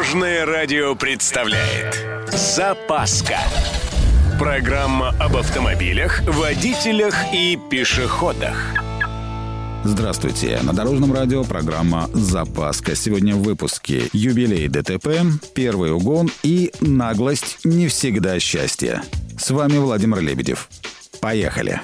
Дорожное радио представляет «Запаска». Программа об автомобилях, водителях и пешеходах. Здравствуйте. На Дорожном радио программа «Запаска». Сегодня в выпуске юбилей ДТП, первый угон и наглость не всегда счастье. С вами Владимир Лебедев. Поехали.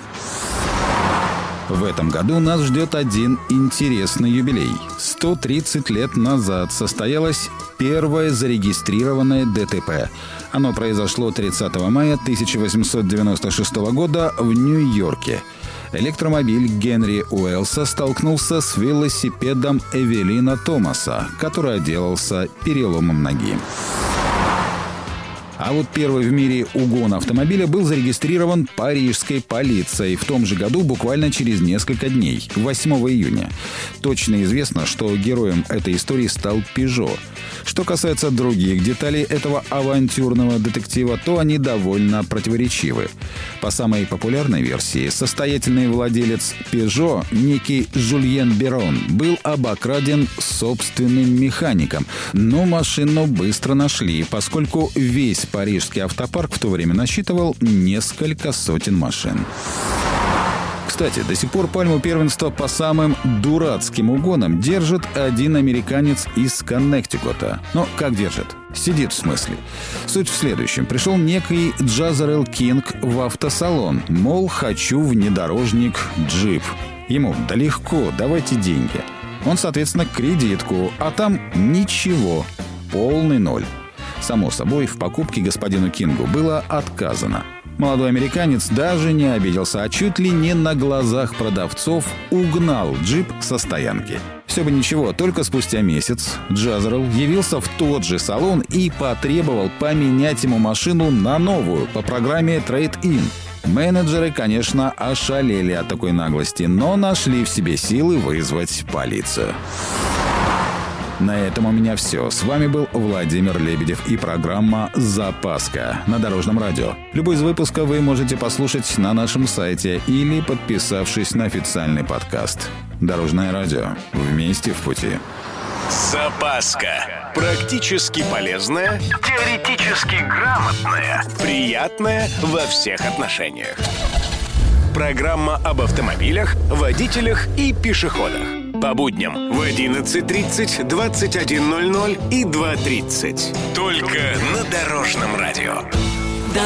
В этом году нас ждет один интересный юбилей. 130 лет назад состоялось первое зарегистрированное ДТП. Оно произошло 30 мая 1896 года в Нью-Йорке. Электромобиль Генри Уэллса столкнулся с велосипедом Эвелина Томаса, который отделался переломом ноги. А вот первый в мире угон автомобиля был зарегистрирован парижской полицией в том же году, буквально через несколько дней, 8 июня. Точно известно, что героем этой истории стал Peugeot. Что касается других деталей этого авантюрного детектива, то они довольно противоречивы. По самой популярной версии, состоятельный владелец Peugeot, некий Жюльен Берон, был обокраден собственным механиком. Но машину быстро нашли, поскольку весь парижский автопарк в то время насчитывал несколько сотен машин. Кстати, до сих пор пальму первенства по самым дурацким угонам держит один американец из Коннектикута. Но как держит? Сидит, в смысле. Суть в следующем. Пришел некий Джазерел Кинг в автосалон. Мол, хочу внедорожник джип. Ему: да легко, давайте деньги. Он, соответственно, кредитку, а там ничего. Полный ноль. Само собой, в покупке господину Кингу было отказано. Молодой американец даже не обиделся, а чуть ли не на глазах продавцов угнал джип со стоянки. Все бы ничего, только спустя месяц Джазерел явился в тот же салон и потребовал поменять ему машину на новую по программе Trade-in. Менеджеры, конечно, ошалели от такой наглости, но нашли в себе силы вызвать полицию. На этом у меня все. С вами был Владимир Лебедев и программа «Запаска» на Дорожном радио. Любой из выпусков вы можете послушать на нашем сайте или подписавшись на официальный подкаст. Дорожное радио. Вместе в пути. «Запаска». Практически полезная, теоретически грамотная, приятная во всех отношениях. Программа об автомобилях, водителях и пешеходах. По будням в 11:30, 21:00 и 2:30. Только на Дорожном радио.